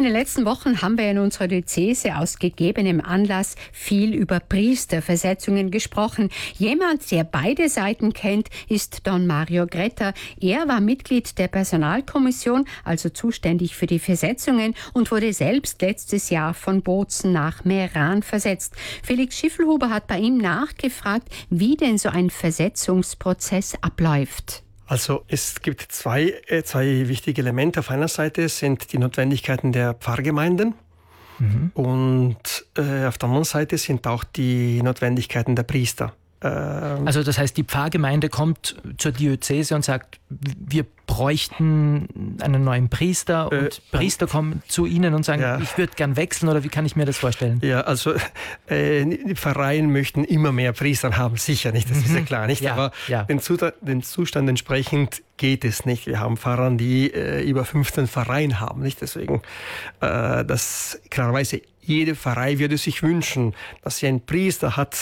In den letzten Wochen haben wir in unserer Diözese aus gegebenem Anlass viel über Priesterversetzungen gesprochen. Jemand, der beide Seiten kennt, ist Don Mario Gretta. Er war Mitglied der Personalkommission, also zuständig für die Versetzungen, und wurde selbst letztes Jahr von Bozen nach Meran versetzt. Felix Schiffelhuber hat bei ihm nachgefragt, wie denn so ein Versetzungsprozess abläuft. Also es gibt zwei wichtige Elemente. Auf einer Seite sind die Notwendigkeiten der Pfarrgemeinden und auf der anderen Seite sind auch die Notwendigkeiten der Priester. Also das heißt, die Pfarrgemeinde kommt zur Diözese und sagt, wir bräuchten einen neuen Priester, und Priester kommen zu Ihnen und sagen, ich würde gern wechseln, oder wie kann ich mir das vorstellen? Ja, also die Pfarreien möchten immer mehr Priester haben, sicher nicht, das ist ja klar, nicht? Aber den Zustand entsprechend geht es nicht. Wir haben Pfarrer, die über 15 Pfarreien haben, nicht? Deswegen, das klarerweise jede Pfarrei würde sich wünschen, dass sie einen Priester hat,